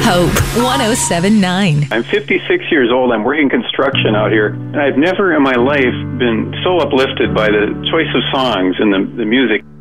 Hope 107.9. I'm 56 years old. I'm working construction out here. And I've never in my life been so uplifted by the choice of songs and the music.